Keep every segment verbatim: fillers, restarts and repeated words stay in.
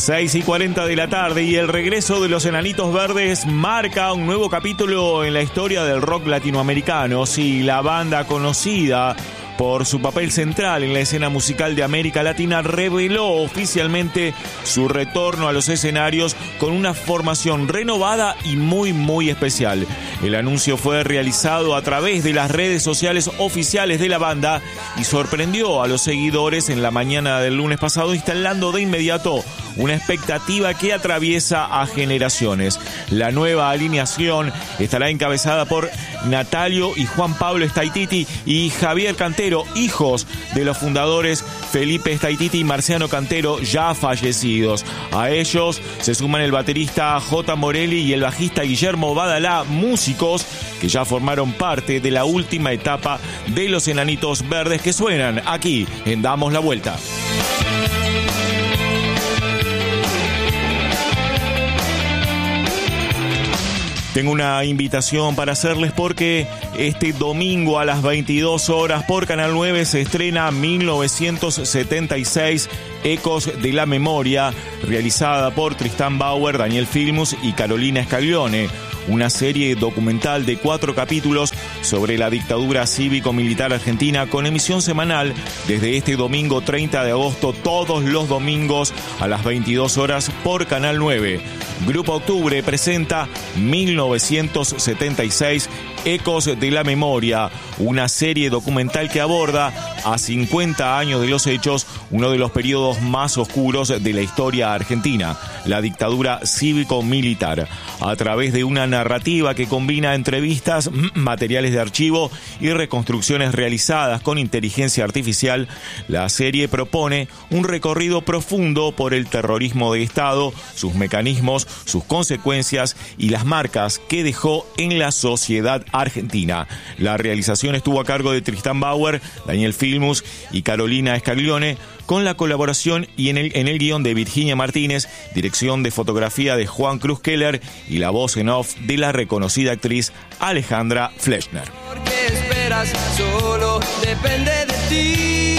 seis y cuarenta de la tarde y el regreso de los Enanitos Verdes marca un nuevo capítulo en la historia del rock latinoamericano. Sí, la banda conocida por su papel central en la escena musical de América Latina reveló oficialmente su retorno a los escenarios con una formación renovada y muy muy especial. El anuncio fue realizado a través de las redes sociales oficiales de la banda y sorprendió a los seguidores en la mañana del lunes pasado, instalando de inmediato una expectativa que atraviesa a generaciones. La nueva alineación estará encabezada por Natalio y Juan Pablo Estaititi y Javier Cantero, hijos de los fundadores Felipe Estaititi y Marciano Cantero, ya fallecidos. A ellos se suman el baterista J. Morelli y el bajista Guillermo Badalá, músicos que ya formaron parte de la última etapa de los Enanitos Verdes, que suenan aquí en Damos la Vuelta. Tengo una invitación para hacerles porque este domingo a las veintidós horas por Canal nueve se estrena mil novecientos setenta y seis, Ecos de la Memoria, realizada por Tristán Bauer, Daniel Filmus y Carolina Scaglione. Una serie documental de cuatro capítulos sobre la dictadura cívico-militar argentina, con emisión semanal desde este domingo treinta de agosto, todos los domingos a las veintidós horas por Canal nueve. Grupo Octubre presenta mil novecientos setenta y seis, Ecos de la Memoria, una serie documental que aborda a cincuenta años de los hechos, uno de los periodos más oscuros de la historia argentina, la dictadura cívico-militar, a través de una narrativa que combina entrevistas, materiales de archivo y reconstrucciones realizadas con inteligencia artificial. La serie propone un recorrido profundo por el terrorismo de Estado, sus mecanismos, sus consecuencias y las marcas que dejó en la sociedad argentina. La realización estuvo a cargo de Tristán Bauer, Daniel Filmus y Carolina Scaglione, con la colaboración y en el, en el guión de Virginia Martínez, dirección de fotografía de Juan Cruz Keller y la voz en off de la reconocida actriz Alejandra Fleshner. Porque esperas, solo depende de ti.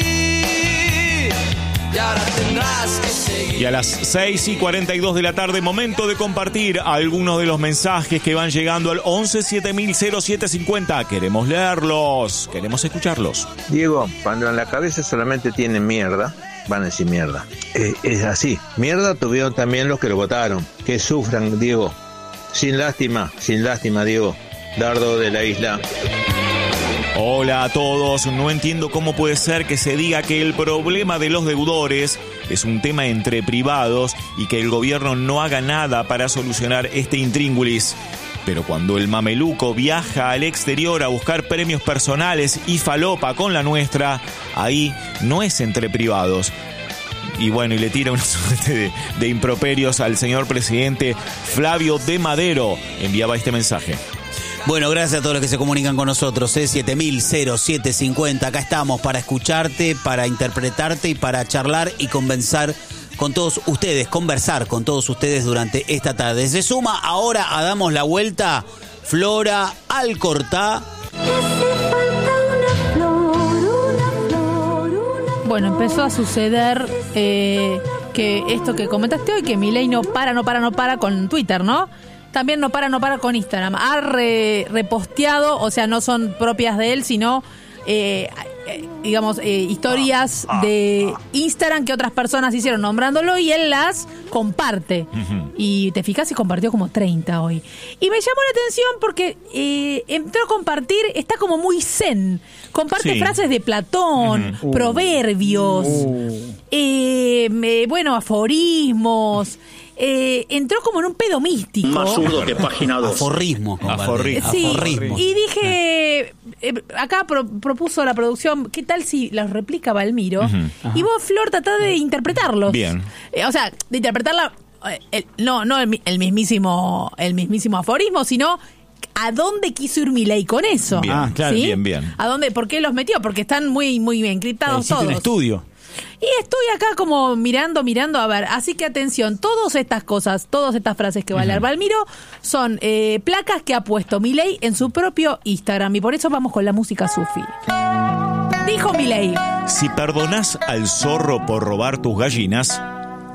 Y ahora tendrás que seguir. Y a las seis y cuarenta y dos de la tarde, momento de compartir algunos de los mensajes que van llegando al once siete mil cero siete cincuenta. Queremos leerlos, queremos escucharlos. Diego, cuando en la cabeza solamente tienen mierda, van a decir mierda. Eh, es así. Mierda tuvieron también los que lo votaron. Que sufran, Diego. Sin lástima, sin lástima, Diego. Dardo de la Isla. Hola a todos, no entiendo cómo puede ser que se diga que el problema de los deudores es un tema entre privados y que el gobierno no haga nada para solucionar este intríngulis. Pero cuando el mameluco viaja al exterior a buscar premios personales y falopa con la nuestra, ahí no es entre privados. Y bueno, y le tira una suerte de, de improperios al señor presidente. Flavio de Madero enviaba este mensaje. Bueno, gracias a todos los que se comunican con nosotros, ¿eh? siete mil cero siete cincuenta, acá estamos para escucharte, para interpretarte y para charlar y conversar con todos ustedes, conversar con todos ustedes durante esta tarde. Se suma ahora a Damos la Vuelta, Flora Alcorta. Bueno, empezó a suceder eh, que esto que comentaste hoy, que Milei no para, no para, no para con Twitter, ¿no? También no para, no para con Instagram. Ha re, reposteado, o sea, no son propias de él, sino, eh, eh, digamos, eh, historias de Instagram que otras personas hicieron nombrándolo y él las comparte. Uh-huh. Y te fijas y compartió como treinta hoy. Y me llamó la atención porque eh, entró a compartir, está como muy zen. Comparte sí. frases de Platón, uh-huh. proverbios, uh. eh, eh, bueno, aforismos. Eh, entró como en un pedo místico. Más zurdo que página dos. Aforrismo. Aforrismo. Sí, Aforrismo. Y dije, eh, acá pro, propuso la producción, ¿qué tal si los replica Balmiro? Uh-huh. Y vos, Flor, tratá de interpretarlos. Bien. Eh, o sea, de interpretarla, eh, el, no, no el, el mismísimo, el mismísimo aforismo, sino ¿a dónde quiso ir Milei con eso? Bien, ah, claro, ¿sí? bien, bien. ¿A dónde? ¿Por qué los metió? Porque están muy, muy bien encriptados todos. un estudio. Y estoy acá como mirando, mirando, a ver, así que atención, todas estas cosas, todas estas frases que va a leer Balmiro son eh, placas que ha puesto Milei en su propio Instagram, y por eso vamos con la música sufi. Dijo Milei: si perdonás al zorro por robar tus gallinas,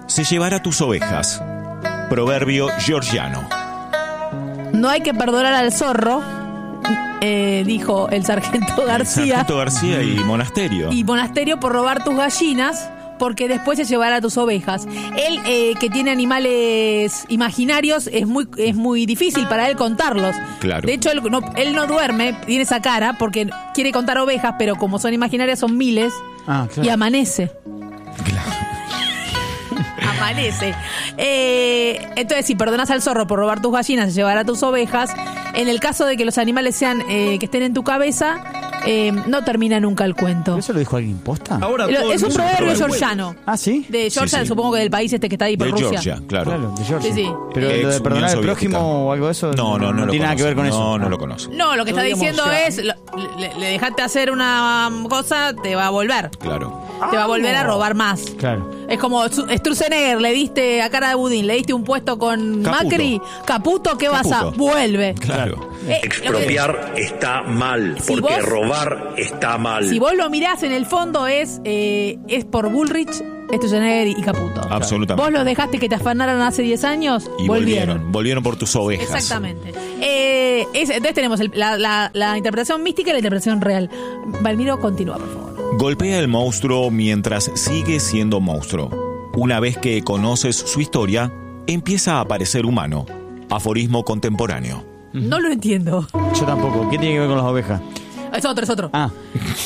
se llevará tus ovejas. Proverbio georgiano. No hay que perdonar al zorro, eh, dijo el sargento García. Sargento García y Monasterio. Y Monasterio por robar tus gallinas, porque después se llevará tus ovejas. Él, eh, que tiene animales imaginarios, es muy es muy difícil para él contarlos. Claro. De hecho, él no, él no duerme, tiene esa cara, porque quiere contar ovejas, pero como son imaginarias son miles, Ah, claro. y amanece. Claro. Amanece. Eh, entonces, si perdonas al zorro por robar tus gallinas, se llevará tus ovejas. En el caso de que los animales sean eh, que estén en tu cabeza, eh, no termina nunca el cuento. ¿Eso lo dijo alguien posta? Ahora Lo- todo es un el mundo- proverbio proverbio. georgiano. Ah, ¿sí? De Georgia, Sí, sí. supongo que del país este que está ahí por De Rusia. Georgia, claro. Claro, de Georgia. Sí, sí. Pero Ex lo de perdonar al Unión prójimo Soviética. o algo de eso No, no, no, lo tiene nada que ver con conozco. eso. No, no Ah. lo conozco. No, lo que está Podríamos diciendo ya- es, lo- le, le dejaste hacer una cosa, te va a volver. Claro. Te va a volver a robar más. Claro. Es como Su- Sturzenegger, le diste a cara de budín, le diste un puesto con Caputo. Macri, Caputo, ¿qué vas a? Caputo. Vuelve. Claro. Eh, lo que- Expropiar está mal, Si porque vos- robar está mal. Si vos lo mirás, en el fondo es eh, es por Bullrich, Sturzenegger y Caputo. Absolutamente. Vos los dejaste que te afanaran hace diez años, Y volvieron. Volvieron por tus ovejas. Exactamente. Eh, es- entonces tenemos el- la, la- la interpretación mística y la interpretación real. Valmiro, continúa, por favor. Golpea el monstruo mientras sigue siendo monstruo. Una vez que conoces su historia, empieza a parecer humano. Aforismo contemporáneo. No lo entiendo. Yo tampoco. ¿Qué tiene que ver con las ovejas? Es otro, es otro. Ah,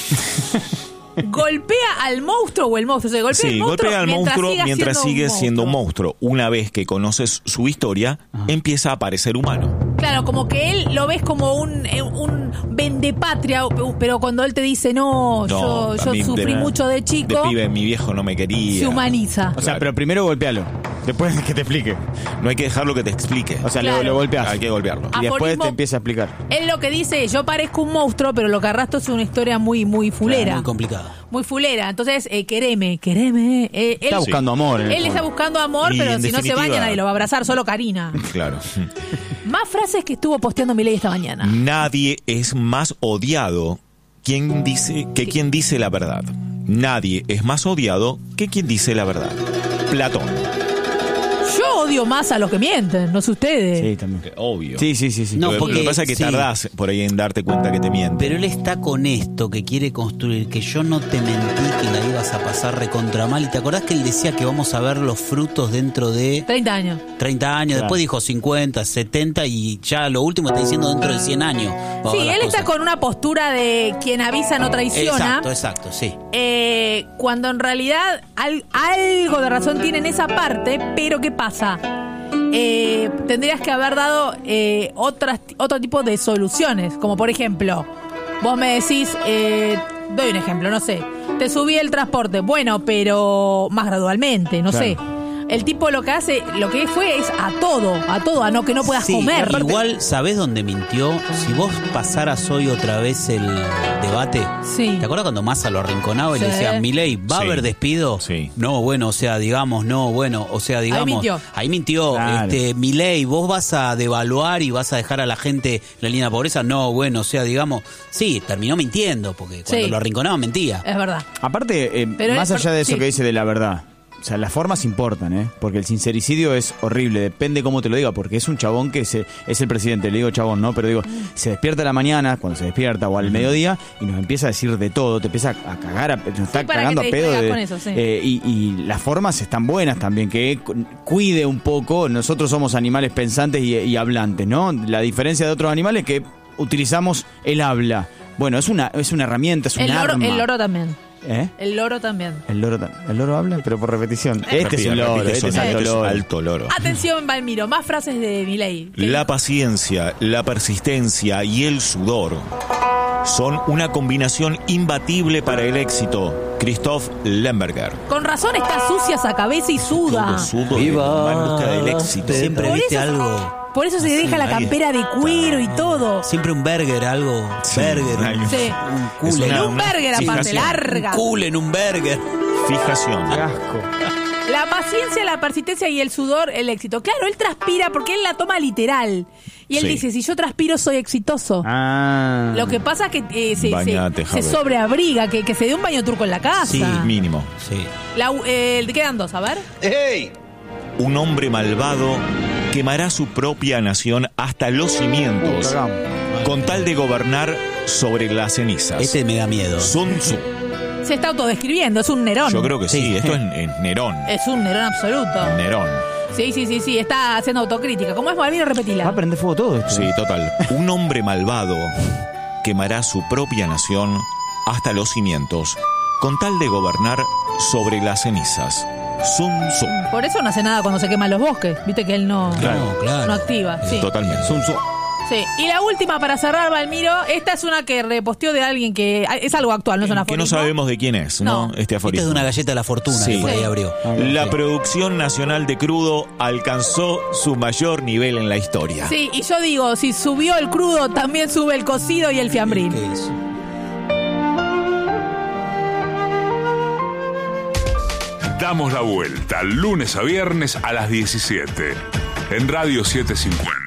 ¿Golpea al monstruo o el monstruo? O sea, golpea Sí, al monstruo golpea al monstruo siga mientras siendo sigue un siendo un monstruo. Una vez que conoces su historia, empieza a parecer humano. Claro, como que él lo ves como un, eh, un vendepatria, pero cuando él te dice, no, No, yo, a yo mí sufrí de- mucho de De chico, pibe, mi viejo no me quería. se humaniza. o sea, Claro. pero primero golpealo. Después que te explique. No hay que dejarlo que te explique. O sea, Claro. lo, lo golpeas. Hay que golpearlo. Ah. Y después Aforismo- te empieza a explicar. Él lo que dice es, yo parezco un monstruo, pero lo que arrastro es una historia muy, muy fulera. Muy complicada. Muy fulera. Entonces, eh, quereme, quereme. Eh, él, Está buscando amor. en el Él está fondo. buscando amor, Y pero en si no se definitiva- baña nadie lo va a abrazar, solo Karina. Claro. Más frases que estuvo posteando Milei esta mañana. Nadie es más odiado quien dice, que quien dice la verdad. Nadie es más odiado que quien dice la verdad. Platón. Yo odio más a los que mienten, no sé ustedes. Sí, también. Obvio. Sí, sí, sí. sí. No, lo, porque- lo que pasa es que sí. tardás por ahí en darte cuenta que te mienten. Pero él está con esto que quiere construir, que yo no te mentí, que la ibas a pasar recontra mal. ¿Y te acordás que él decía que vamos a ver los frutos dentro de treinta años. treinta años? Claro. Después dijo cincuenta, setenta y ya lo último está diciendo dentro de cien años. va a Sí, ver las él está cosas. con una postura de quien avisa no traiciona. Exacto, exacto, sí. Eh, cuando en realidad al- algo de razón tiene en esa parte, pero ¿qué pasa? Eh, tendrías que haber dado eh, otras, otro tipo de soluciones, como por ejemplo, vos me decís, eh, doy un ejemplo, no sé, te subí el transporte, bueno, pero más gradualmente, no Claro. sé. El tipo lo que hace, lo que fue es a todo, a todo, a no que no puedas Sí, comer. igual, ¿sabés dónde mintió? Si vos pasaras hoy otra vez el debate, Sí. ¿te acuerdas cuando Massa lo arrinconaba y le Sí. decía, Milei, ¿va a Sí. haber despido? Sí. No, bueno, o sea, digamos, no, bueno, o sea, digamos. mintió. Ahí mintió. Claro. Este, Milei, ¿vos vas a devaluar y vas a dejar a la gente en la línea de pobreza? No, bueno, o sea, digamos, sí, terminó mintiendo, porque cuando Sí. lo arrinconaba mentía. Es verdad. Aparte, eh, Pero más él- allá de eso sí. que dice de la verdad, o sea, las formas importan, ¿eh? Porque el sincericidio es horrible, depende cómo te lo diga, porque es un chabón que se, es el presidente, le digo chabón, ¿no? Pero digo, se despierta a la mañana, cuando se despierta, o al mediodía, y nos empieza a decir de todo, te empieza a cagar, a, nos está para cagando que a te pedo. distraigas de- con eso, sí. eh, y, y las formas están buenas también, que cu- cuide un poco, nosotros somos animales pensantes y, y hablantes, ¿no? La diferencia de otros animales es que utilizamos el habla. Bueno, es una, es una herramienta, es un El loro, arma. el loro también. ¿Eh? El loro también. El loro, tam- el loro habla, pero por repetición. Este es Repite, un loro, repite, este es sonido, alto este es loro. alto loro. Atención, Valmiro, más frases de Milei. Que- La paciencia, la persistencia y el sudor son una combinación imbatible para el éxito. Christoph Lemberger. Con razón está sucia esa cabeza y suda. Todo sudo y va en busca del éxito. Siempre Por viste eso- algo. Por eso se deja la ahí campera de cuero y todo. Siempre un burger, algo. Sí, burger. ahí. Un, Sí. un Es culen. una- Un burger aparte, fijación. larga. Un culen, un burger. Fijación. Qué asco. La paciencia ciencia, la persistencia y el sudor, el éxito. Claro, él transpira porque él la toma literal. Y él Sí. dice, si yo transpiro soy exitoso. Ah. Lo que pasa es que eh, se, Bañate, se, se Javier. sobreabriga, que, que se dé un baño turco en la casa. Sí, Mínimo. Sí. La, eh, quedan dos, a ver. Un hombre malvado quemará su propia nación hasta los cimientos Uh, cagamos. con tal de gobernar sobre las cenizas. Este me da miedo. Sun Tzu. Se está autodescribiendo, es un Nerón. Yo creo que sí, Sí. esto es, es Nerón. Es un Nerón absoluto. Nerón. Sí, sí, sí, sí, está haciendo autocrítica. ¿Cómo es, Malvino? Va a Repetila. prender fuego todo esto. Sí, total. Un hombre malvado quemará su propia nación hasta los cimientos con tal de gobernar sobre las cenizas. Sun Tzu. Por eso no hace nada cuando se queman los bosques. Viste que él no, Claro. No, claro. no activa. Sí. Totalmente. Sun Tzu. Sí. Y la última para cerrar, Valmiro, esta es una que reposteó de alguien que es algo actual, no es una Que no aforismo. sabemos de quién es, ¿no? No. Este Esta aforismo. es de una galleta de la fortuna Sí. que por ahí Sí. abrió. La Sí. producción nacional de crudo alcanzó su mayor nivel en la historia. Sí, y yo digo, si subió el crudo, también sube el cocido y el fiambrín. ¿Qué es? Damos la vuelta lunes a viernes a las diecisiete en Radio setecientos cincuenta.